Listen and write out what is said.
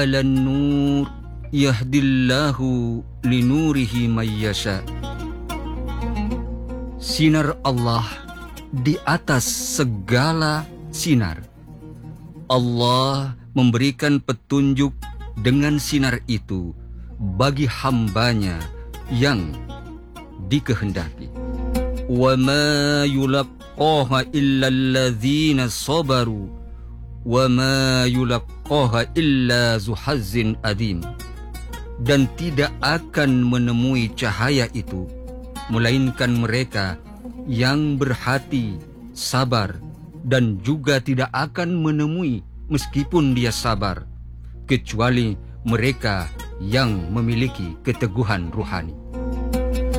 Alan nur yahdillahu linurihi mayyasha. Sinar Allah di atas segala sinar. Allah memberikan petunjuk dengan sinar itu bagi hambanya yang dikehendaki. Wa ma yulaqqaha illa alladzina sabaru wa ma yulaqqaha illa zu hazzin adim. Dan tidak akan menemui cahaya itu melainkan mereka yang berhati sabar, dan juga tidak akan menemui meskipun dia sabar kecuali mereka yang memiliki keteguhan ruhani.